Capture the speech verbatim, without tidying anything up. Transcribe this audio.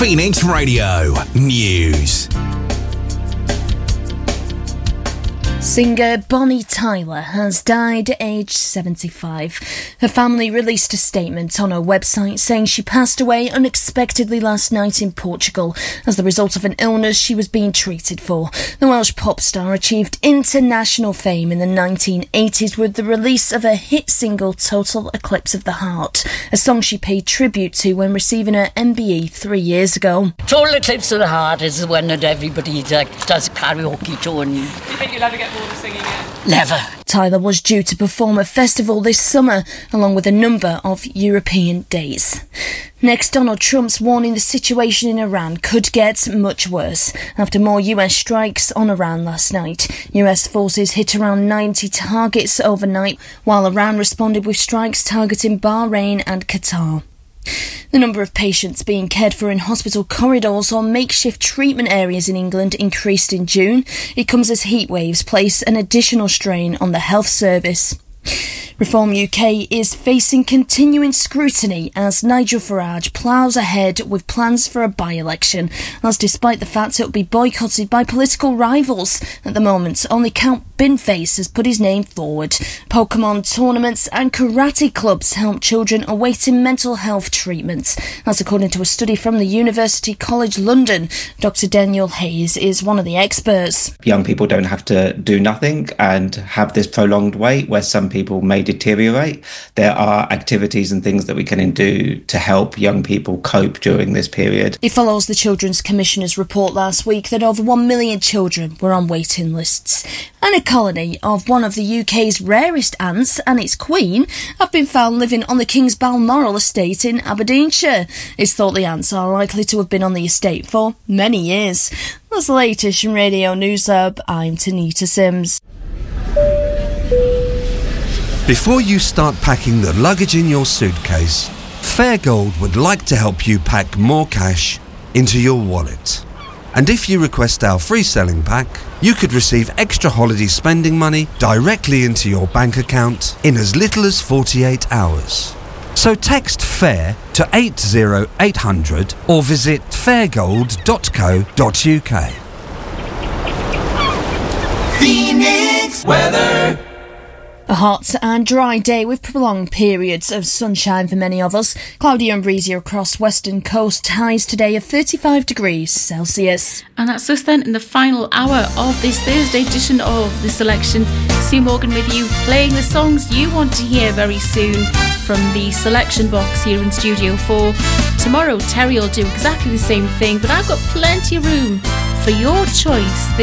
Phoenix Radio News. Singer Bonnie Tyler has died at age seventy-five. Her family released a statement on her website saying she passed away unexpectedly last night in Portugal as the result of an illness she was being treated for. The Welsh pop star achieved international fame in the nineteen eighties with the release of her hit single Total Eclipse of the Heart, a song she paid tribute to when receiving her M B E three years ago. Total Eclipse of the Heart is the one that everybody like, does karaoke to. And do you think you'll ever get bored of singing it? Never. Tyler was due to perform at festival this summer, along with a number of European dates. Next, Donald Trump's warning the situation in Iran could get much worse after more U S strikes on Iran last night. U S forces hit around ninety targets overnight, while Iran responded with strikes targeting Bahrain and Qatar. The number of patients being cared for in hospital corridors or makeshift treatment areas in England increased in June. It comes as heat waves place an additional strain on the health service. Reform U K is facing continuing scrutiny as Nigel Farage ploughs ahead with plans for a by-election. That's despite the fact it will be boycotted by political rivals. At the moment, only Count Binface has put his name forward. Pokemon tournaments and karate clubs help children awaiting mental health treatment. That's according to a study from the University College London. Doctor Daniel Hayes is one of the experts. Young people don't have to do nothing and have this prolonged wait where some people may deteriorate. There are activities and things that we can do to help young people cope during this period. It follows the Children's Commissioner's report last week that over one million children were on waiting lists. And a colony of one of the U K's rarest ants and its queen have been found living on the King's Balmoral estate in Aberdeenshire. It's thought the ants are likely to have been on the estate for many years. That's the latest from Radio News Hub. I'm Tanita Sims. Before you start packing the luggage in your suitcase, Fairgold would like to help you pack more cash into your wallet. And if you request our free selling pack, you could receive extra holiday spending money directly into your bank account in as little as forty-eight hours. So text FAIR to eight zero eight hundred or visit fairgold dot co dot uk. Phoenix weather. A hot and dry day with prolonged periods of sunshine for many of us. Cloudy and breezy across western coast. Highs today of thirty-five degrees Celsius. And that's us then in the final hour of this Thursday edition of The Selection. Sue Morgan with you, playing the songs you want to hear very soon from the selection box here in Studio four. Tomorrow Terry will do exactly the same thing, but I've got plenty of room for your choice.